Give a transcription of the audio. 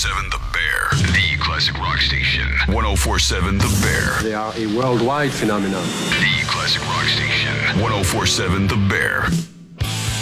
1047 The Bear, the classic rock station. 1047 The Bear. They are a worldwide phenomenon. The classic rock station. 1047 The Bear.